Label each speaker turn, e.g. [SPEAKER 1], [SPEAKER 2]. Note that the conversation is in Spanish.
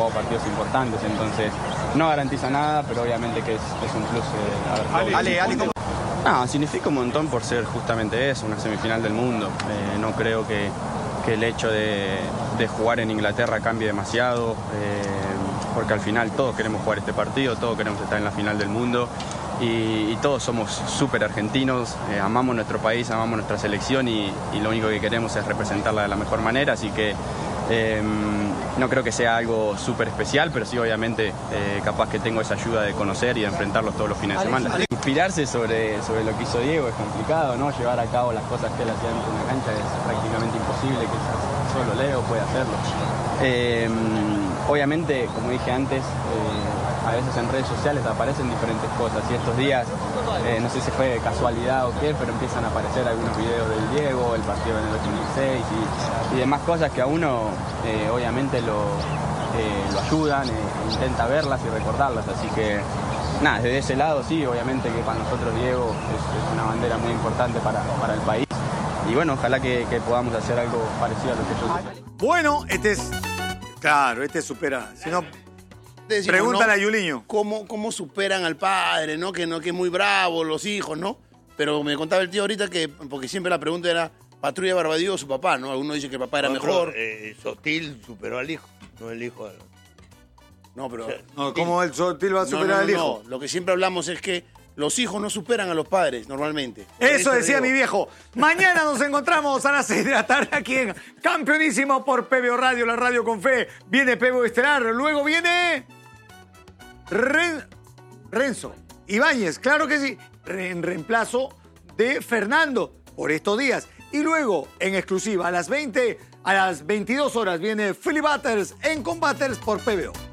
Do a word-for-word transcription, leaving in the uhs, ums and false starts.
[SPEAKER 1] jugado partidos importantes, entonces no garantiza nada, pero obviamente que es, es un plus eh, haber jugado.
[SPEAKER 2] Ale, Ale, ¿cómo?
[SPEAKER 1] No, significa un montón por ser justamente eso, una semifinal del mundo. Eh, no creo que, que el hecho de, de jugar en Inglaterra cambie demasiado, eh, porque al final todos queremos jugar este partido, todos queremos estar en la final del mundo y, y todos somos súper argentinos, eh, amamos nuestro país, amamos nuestra selección y, y lo único que queremos es representarla de la mejor manera, así que eh, no creo que sea algo súper especial, pero sí obviamente eh, capaz que tengo esa ayuda de conocer y de enfrentarlos todos los fines de semana. Inspirarse sobre, sobre lo que hizo Diego es complicado, ¿no? Llevar a cabo las cosas que él hacía dentro de una cancha es prácticamente imposible, que solo Leo puede hacerlo. Eh, obviamente, como dije antes, eh, a veces en redes sociales aparecen diferentes cosas y estos días, eh, no sé si fue casualidad o qué, pero empiezan a aparecer algunos videos del Diego, el partido en el ochenta y seis y, y demás cosas que a uno eh, obviamente lo, eh, lo ayudan, eh, intenta verlas y recordarlas, así que nada, desde ese lado sí, obviamente que para nosotros Diego es, es una bandera muy importante para, para el país y bueno, ojalá que, que podamos hacer algo parecido a lo que yo hice.
[SPEAKER 2] Bueno, este es, claro, este supera, si no,
[SPEAKER 3] Decimos,
[SPEAKER 2] pregúntale
[SPEAKER 3] ¿no?
[SPEAKER 2] a Yuliño.
[SPEAKER 3] ¿Cómo, ¿Cómo superan al padre, no? Que no que es muy bravo los hijos, ¿no? Pero me contaba el tío ahorita que, porque siempre la pregunta era, ¿Patrulla Barbadillo o su papá, no? Alguno dice que el papá era
[SPEAKER 4] No,
[SPEAKER 3] mejor.
[SPEAKER 4] pero, eh, Sotil superó al hijo, no el hijo. al-
[SPEAKER 3] No, pero...
[SPEAKER 2] No, ¿cómo el Sotil va a
[SPEAKER 3] No,
[SPEAKER 2] superar
[SPEAKER 3] no, no,
[SPEAKER 2] al hijo?
[SPEAKER 3] no. Lo que siempre hablamos es que los hijos no superan a los padres, normalmente.
[SPEAKER 2] Eso decía
[SPEAKER 3] digo.
[SPEAKER 2] mi viejo. Mañana nos encontramos a las seis de la tarde aquí en Campeonísimo por P B O Radio, la radio con fe. Viene P B O Estelar, luego viene Ren- Renzo Ibáñez, claro que sí, re- en reemplazo de Fernando por estos días. Y luego, en exclusiva, a las veinte, a las veintidós horas, viene Philly Butters en Combaters por P B O.